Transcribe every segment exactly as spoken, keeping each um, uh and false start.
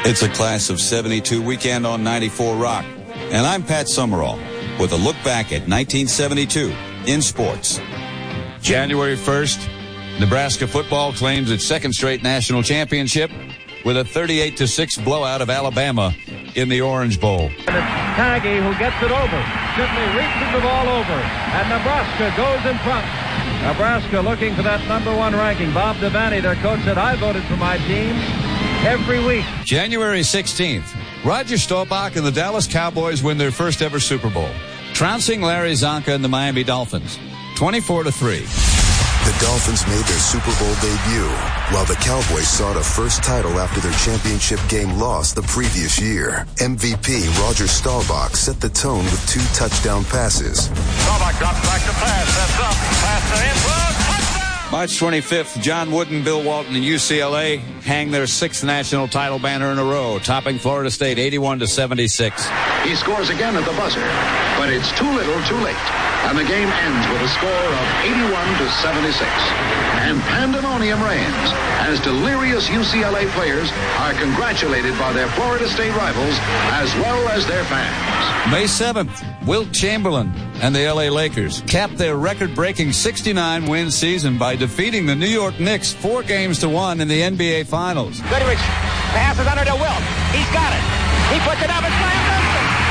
It's a Class of seventy-two weekend on ninety-four Rock. And I'm Pat Summerall with a look back at nineteen seventy-two in sports. January first, Nebraska football claims its second straight national championship with a thirty-eight to six blowout of Alabama in the Orange Bowl. And it's Nagy who gets it over, simply reaches the ball over, and Nebraska goes in front. Nebraska looking for that number one ranking. Bob Devaney, their coach, said, I voted for my team every week. January sixteenth, Roger Staubach and the Dallas Cowboys win their first ever Super Bowl, trouncing Larry Zonka and the Miami Dolphins, twenty-four to three. The Dolphins made their Super Bowl debut, while the Cowboys sought a first title after their championship game loss the previous year. M V P Roger Staubach set the tone with two touchdown passes. Staubach drops back to pass. That's up. Pass to him. Touchdown! March twenty-fifth, John Wooden, Bill Walton, and U C L A hang their sixth national title banner in a row, topping Florida State eighty-one to seventy-six. He scores again at the buzzer, but it's too little, too late. And the game ends with a score of eighty-one to seventy-six. And pandemonium reigns as delirious U C L A players are congratulated by their Florida State rivals as well as their fans. May seventh, Wilt Chamberlain and the L A Lakers capped their record-breaking sixty-nine win season by defeating the New York Knicks four games to one in the N B A Finals. Goodrich passes under to Wilt. He's got it. He puts it up and slams it.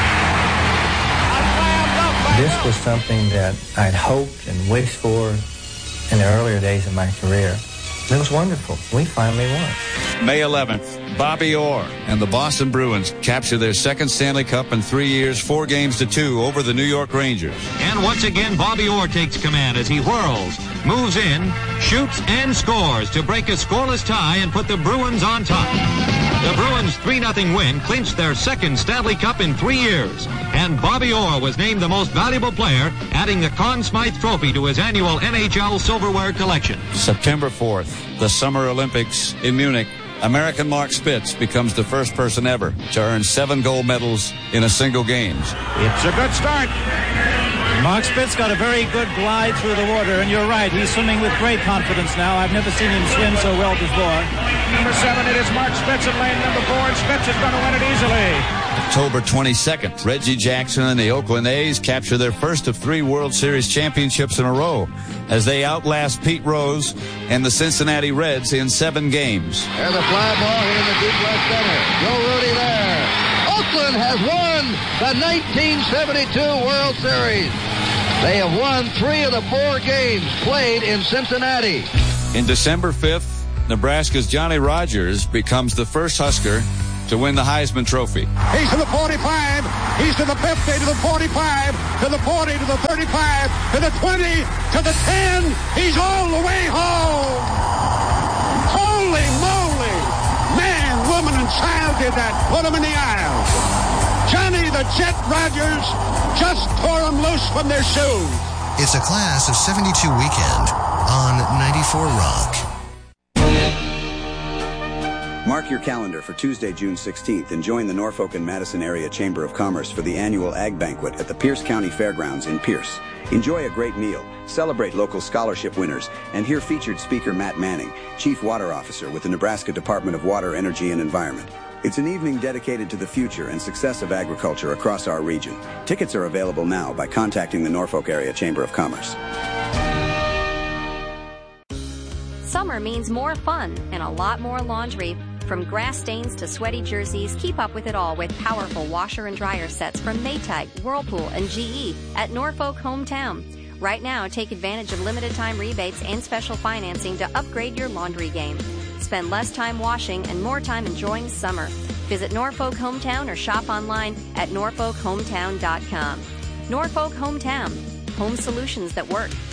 This was something that I'd hoped and wished for in the earlier days of my career. It was wonderful. We finally won. May eleventh, Bobby Orr and the Boston Bruins capture their second Stanley Cup in three years, four games to two over the New York Rangers. And once again, Bobby Orr takes command as he whirls, moves in, shoots, and scores to break a scoreless tie and put the Bruins on top. The Bruins' three nothing win clinched their second Stanley Cup in three years, and Bobby Orr was named the most valuable player, adding the Conn Smythe Trophy to his annual N H L silverware collection. September fourth, the Summer Olympics in Munich. American Mark Spitz becomes the first person ever to earn seven gold medals in a single game. It's a good start. Mark Spitz got a very good glide through the water, and you're right, he's swimming with great confidence now. I've never seen him swim so well before. Number seven, it is Mark Spitz in lane number four, and Spitz is going to win it easily. October twenty-second, Reggie Jackson and the Oakland A's capture their first of three World Series championships in a row as they outlast Pete Rose and the Cincinnati Reds in seven games. There's a fly ball here in the deep left center. Joe Rudy there. Oakland has won the nineteen seventy-two World Series. They have won three of the four games played in Cincinnati. In December fifth, Nebraska's Johnny Rodgers becomes the first Husker to win the Heisman Trophy. He's to the forty-five. He's to the fifty, to the forty-five, to the forty, to the thirty-five, to the twenty, to the ten. He's all the way home. Holy moly. Man, woman, and child did that. Put him in the aisle. Johnny the Jet Rodgers just tore them loose from their shoes. It's a Class of seventy-two weekend on ninety-four Rock. Mark your calendar for Tuesday, June sixteenth, and join the Norfolk and Madison Area Chamber of Commerce for the annual Ag Banquet at the Pierce County Fairgrounds in Pierce. Enjoy a great meal, celebrate local scholarship winners, and hear featured speaker Matt Manning, Chief Water Officer with the Nebraska Department of Water, Energy, and Environment. It's an evening dedicated to the future and success of agriculture across our region. Tickets are available now by contacting the Norfolk Area Chamber of Commerce. Summer means more fun and a lot more laundry. From grass stains to sweaty jerseys, keep up with it all with powerful washer and dryer sets from Maytag, Whirlpool, and G E at Norfolk Hometown. Right now, take advantage of limited time rebates and special financing to upgrade your laundry game. Spend less time washing and more time enjoying summer. Visit Norfolk Hometown or shop online at norfolk hometown dot com. Norfolk Hometown, home solutions that work.